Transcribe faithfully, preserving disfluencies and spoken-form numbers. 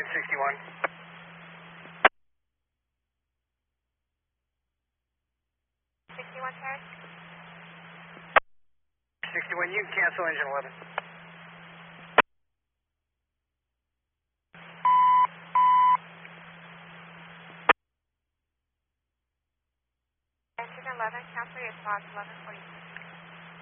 sixty-one. sixty-one, Paris. sixty-one, you can cancel engine eleven. Engine eleven, cancel your response eleven forty-six.